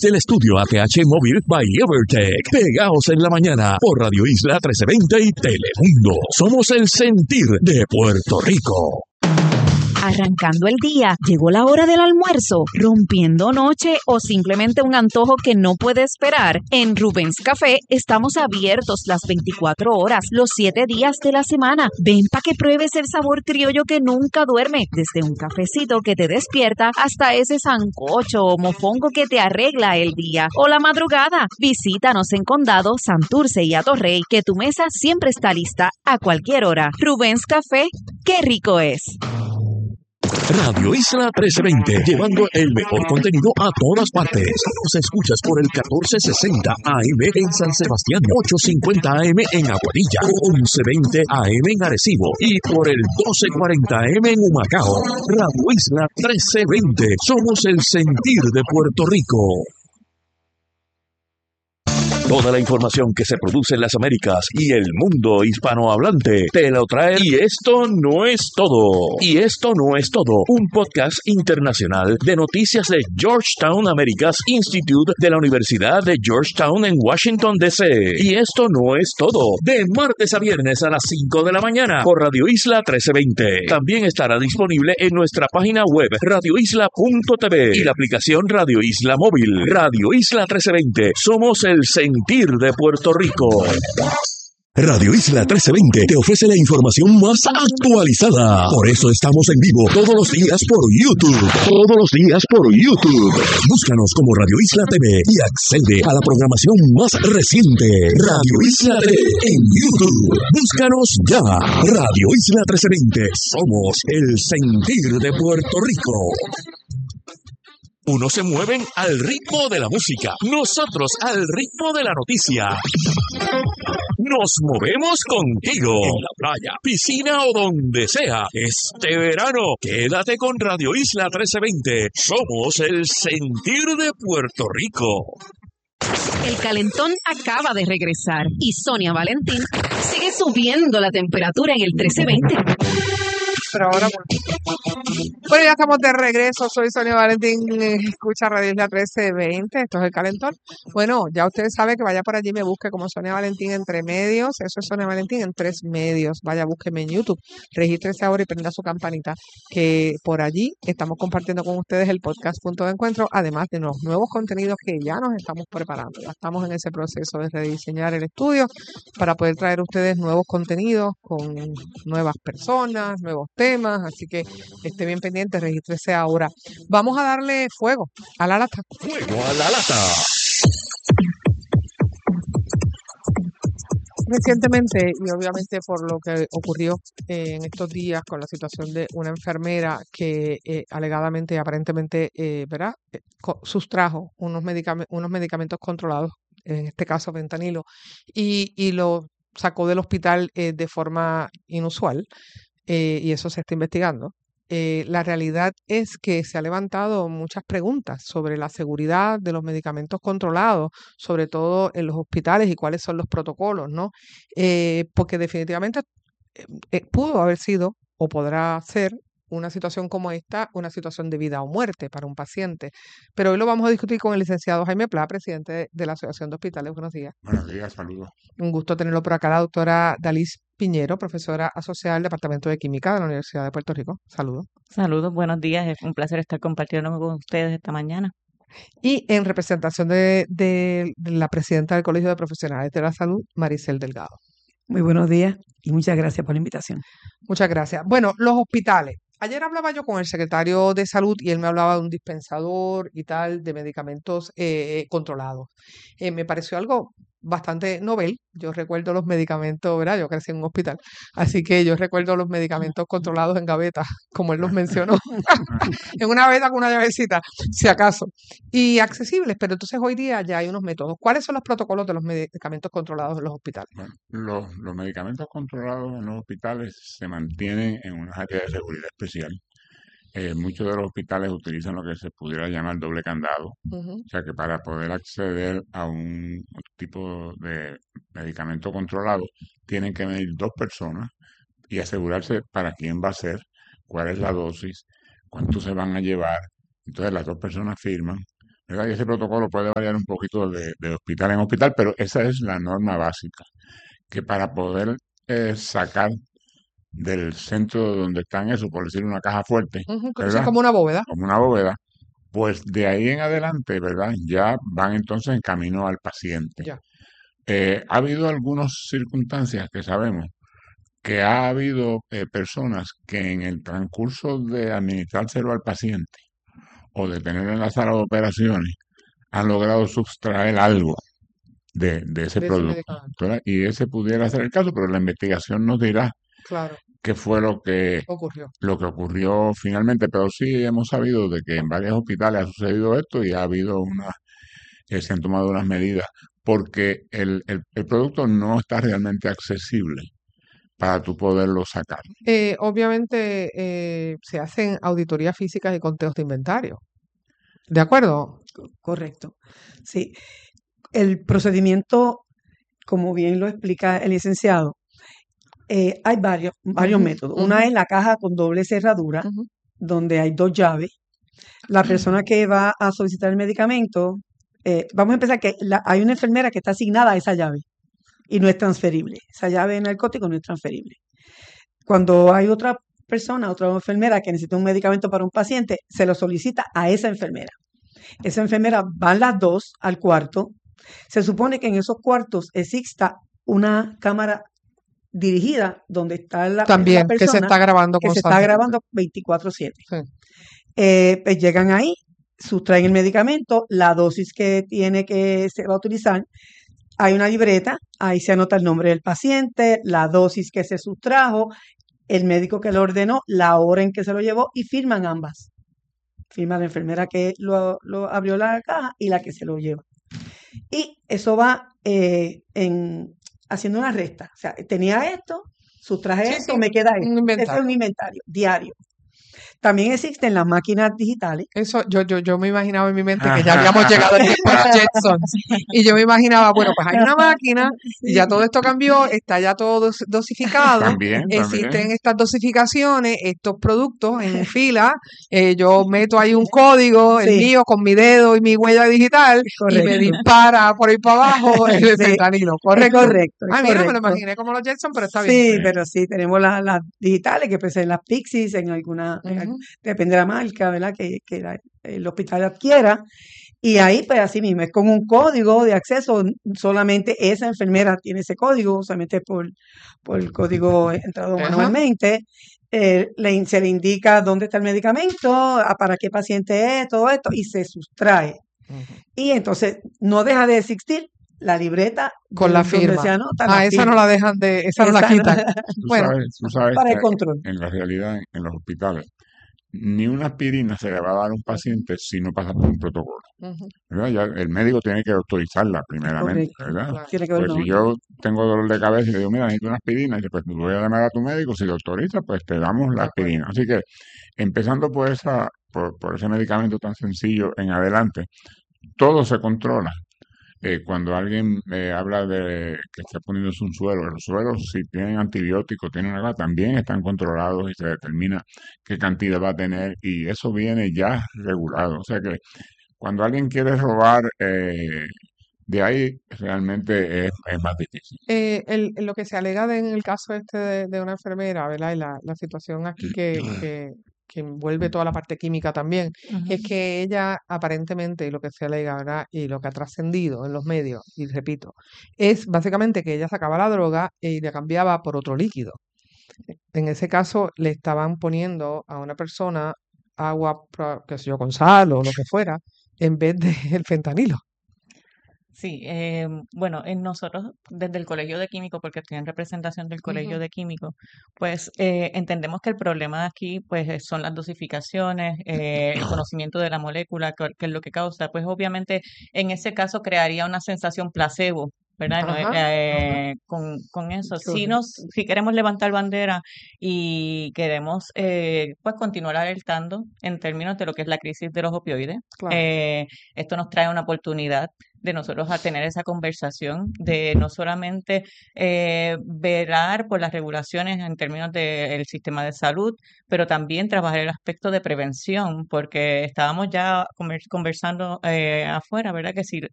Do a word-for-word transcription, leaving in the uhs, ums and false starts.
desde el estudio A T H Móvil by Evertech. Pegaos en la mañana por Radio Isla trece veinte y Telemundo. Somos el sentir de Puerto Rico. Arrancando el día, llegó la hora del almuerzo, rompiendo noche o simplemente un antojo que no puede esperar. En Rubens Café estamos abiertos las veinticuatro horas, los siete días de la semana. Ven para que pruebes el sabor criollo que nunca duerme, desde un cafecito que te despierta hasta ese sancocho o mofongo que te arregla el día o la madrugada. Visítanos en Condado, Santurce y Atorrey, que tu mesa siempre está lista a cualquier hora. Rubens Café, ¡qué rico es! Radio Isla trece veinte, llevando el mejor contenido a todas partes. Nos escuchas por el catorce sesenta A M en San Sebastián, ochocientos cincuenta A M en Aguadilla, once veinte A M en Arecibo y por el doce cuarenta A M en Humacao. Radio Isla trece veinte, somos el sentir de Puerto Rico. Toda la información que se produce en las Américas y el mundo hispanohablante te lo trae. Y esto no es todo. Y esto no es todo. Un podcast internacional de noticias de Georgetown Americas Institute de la Universidad de Georgetown en Washington, D C. Y esto no es todo. De martes a viernes a las cinco de la mañana por Radio Isla trece veinte. También estará disponible en nuestra página web radio isla punto t v y la aplicación Radio Isla Móvil. Radio Isla trece veinte. Somos el sentir de Puerto Rico. Radio Isla trece veinte te ofrece la información más actualizada. Por eso estamos en vivo todos los días por YouTube. Todos los días por YouTube. Búscanos como Radio Isla T V y accede a la programación más reciente. Radio Isla T V en YouTube. Búscanos ya. Radio Isla trece veinte. Somos el sentir de Puerto Rico. Unos se mueven al ritmo de la música, nosotros al ritmo de la noticia. Nos movemos contigo, en la playa, piscina o donde sea. Este verano, quédate con Radio Isla trece veinte. Somos el sentir de Puerto Rico. El calentón acaba de regresar y Sonia Valentín sigue subiendo la temperatura en el trece veinte. Pero ahora, bueno, ya estamos de regreso. Soy Sonia Valentín, escucha Radio Isla trece veinte. Esto es el calentón. Bueno, ya ustedes saben que vaya por allí y me busque como Sonia Valentín entre medios. Eso es Sonia Valentín en tres medios. Vaya, búsqueme en YouTube. Regístrese ahora y prenda su campanita, que por allí estamos compartiendo con ustedes el podcast Punto de Encuentro, además de los nuevos contenidos que ya nos estamos preparando. Ya estamos en ese proceso de rediseñar el estudio para poder traer a ustedes nuevos contenidos con nuevas personas, nuevos temas. Temas, así que esté bien pendiente, regístrese ahora. Vamos a darle fuego a la lata. Fuego a la lata. Recientemente, y obviamente por lo que ocurrió eh, en estos días con la situación de una enfermera que eh, alegadamente y aparentemente eh, ¿verdad? Eh, co- sustrajo unos, medicam- unos medicamentos controlados, en este caso fentanilo, y, y lo sacó del hospital eh, de forma inusual. Eh, y eso se está investigando. Eh, la realidad es que se han levantado muchas preguntas sobre la seguridad de los medicamentos controlados, sobre todo en los hospitales y cuáles son los protocolos, ¿no? Eh, porque definitivamente eh, eh, pudo haber sido o podrá ser una situación como esta, una situación de vida o muerte para un paciente. Pero hoy lo vamos a discutir con el licenciado Jaime Pla, presidente de, de la Asociación de Hospitales. Buenos días. Buenos días, saludos. Un gusto tenerlo por acá, la doctora Dalis Piñero, profesora asociada del Departamento de Química de la Universidad de Puerto Rico. Saludos. Saludos, buenos días. Es un placer estar compartiendo con ustedes esta mañana. Y en representación de, de, de la presidenta del Colegio de Profesionales de la Salud, Maricel Delgado. Muy buenos días y muchas gracias por la invitación. Muchas gracias. Bueno, los hospitales. Ayer hablaba yo con el secretario de Salud y él me hablaba de un dispensador y tal de medicamentos eh, controlados. Eh, me pareció algo bastante novel. Yo recuerdo los medicamentos, ¿verdad? Yo crecí en un hospital, así que yo recuerdo los medicamentos controlados en gavetas, como él los mencionó, en una gaveta con una llavecita, si acaso, y accesibles, pero entonces hoy día ya hay unos métodos. ¿Cuáles son los protocolos de los medicamentos controlados en los hospitales? Bueno, los, los medicamentos controlados en los hospitales se mantienen en unas áreas de seguridad especial. Eh, muchos de los hospitales utilizan lo que se pudiera llamar doble candado, Ujú. o sea que para poder acceder a un tipo de medicamento controlado tienen que venir dos personas y asegurarse para quién va a ser, cuál es la dosis, cuánto se van a llevar. Entonces las dos personas firman ¿verdad? Y ese protocolo puede variar un poquito de, de hospital en hospital, pero esa es la norma básica, que para poder eh, sacar del centro donde están eso, por decir una caja fuerte, Ujú, co- sí, ¿verdad? como una bóveda. Como una bóveda, pues de ahí en adelante, ¿verdad? Ya van entonces en camino al paciente. Ya. Eh, ha habido algunas circunstancias que sabemos que ha habido eh, personas que en el transcurso de administrárselo al paciente o de tenerlo en la sala de operaciones han logrado sustraer algo de, de ese De ese producto, medicamento. ¿verdad? Y ese pudiera ser el caso, pero la investigación nos dirá Claro, qué fue lo que, ocurrió. lo que ocurrió finalmente, pero sí hemos sabido de que en varios hospitales ha sucedido esto y ha habido una, eh, se han tomado unas medidas porque el, el, el producto no está realmente accesible para tú poderlo sacar. Eh, obviamente eh, se hacen auditorías físicas y conteos de inventario. ¿De acuerdo? Co- Correcto. Sí, el procedimiento, como bien lo explica el licenciado, eh, hay varios, varios Ujú, métodos. ujú, Una es la caja con doble cerradura, ujú. donde hay dos llaves. La persona que va a solicitar el medicamento, eh, vamos a empezar que la- hay una enfermera que está asignada a esa llave y no es transferible. Esa llave de narcótico no es transferible. Cuando hay otra persona, otra enfermera que necesita un medicamento para un paciente, se lo solicita a esa enfermera. Esa enfermera van las dos al cuarto. Se supone que en esos cuartos exista una cámara dirigida donde está la, la También, que se persona está grabando que se está constantemente. grabando veinticuatro siete. Sí. Eh, pues llegan ahí, sustraen el medicamento, la dosis que tiene que se va a utilizar. Hay una libreta, ahí se anota el nombre del paciente, la dosis que se sustrajo, el médico que lo ordenó, la hora en que se lo llevó y firman ambas. Firma la enfermera que lo, lo abrió la caja y la que se lo lleva. Y eso va eh, en, haciendo una resta. O sea, tenía esto, sustraje Sí, esto, sí, me queda un esto. Ese es inventario. un inventario diario. También existen las máquinas digitales. Eso, yo, yo, yo me imaginaba en mi mente que ya habíamos llegado al tiempo de los Jetsons. Y yo me imaginaba, bueno, pues hay una máquina y ya Sí, todo esto cambió, está ya todo dos- dosificado, También, existen también. estas dosificaciones, estos productos en fila, eh, yo meto ahí un código, el sí, mío con mi dedo y mi huella digital, y me correcto. dispara por ahí para abajo el Sí, fentanilo, es ¿correcto? correcto, es Ah, mira, me lo correcto. imaginé como los Jetsons, pero está bien. Sí, Sí. pero sí, tenemos las las digitales que pues en las Pixies, en alguna, en al- Ujú. depende de la marca, ¿verdad? Que, que la- el hospital adquiera. Y ahí, pues así mismo, es con un código de acceso, n- solamente esa enfermera tiene ese código, solamente por, por el código entrado Ajá. manualmente. Eh, le in- se le indica dónde está el medicamento, a para qué paciente es, todo esto, y se sustrae. Ujú. Y entonces no deja de existir la libreta Con la donde, donde firma. se anota la Ah, esa no firma. la dejan de, esa no la Esa no- quitan. Tú Bueno, sabes, tú sabes para que el control. en la realidad, en, en los hospitales, ni una aspirina se le va a dar a un paciente si no pasa por un protocolo, ujú, ¿verdad? Ya el médico tiene que autorizarla Es primeramente, correcto. ¿verdad? claro. Tiene que haber Pues una si yo tengo dolor de cabeza y le digo, mira, necesito una aspirina, y dice, pues voy a llamar a tu médico, si lo autoriza, pues te damos De la acuerdo. aspirina. Así que empezando por esa, por, por ese medicamento tan sencillo en adelante, todo se controla. Eh, cuando alguien eh, habla de que está poniéndose un suero, los sueros si tienen antibióticos, tienen algo, también están controlados y se determina qué cantidad va a tener y eso viene ya regulado. O sea que cuando alguien quiere robar, eh, de ahí realmente es, es más difícil. Eh, el, lo que se alega de- en el caso este de, de una enfermera, ¿verdad? Y la, la situación aquí que, que, que envuelve toda la parte química también, es Ujú. que ella aparentemente, y lo que se alega, ¿verdad? Y lo que ha trascendido en los medios, y repito, es básicamente que ella sacaba la droga y la cambiaba por otro líquido. En ese caso, le estaban poniendo a una persona agua, pro- qué sé yo, con sal o lo que fuera, en vez del fentanilo. Sí, eh, bueno, en nosotros desde el Colegio de Químicos, porque estoy en representación del Colegio Ujú. de Químicos, pues eh, entendemos que el problema de aquí pues eh, son las dosificaciones, eh, el conocimiento de la molécula, que, que es lo que causa, pues obviamente en ese caso crearía una sensación placebo, ¿verdad? No, Ajá, ajá. eh, con, con eso, si correcto. nos, si queremos levantar bandera y queremos eh, pues continuar alertando en términos de lo que es la crisis de los opioides, Claro. eh, esto nos trae una oportunidad de nosotros a tener esa conversación, de no solamente eh, velar por las regulaciones en términos del sistema de salud, pero también trabajar el aspecto de prevención, porque estábamos ya conver- conversando eh, afuera, ¿verdad? Que si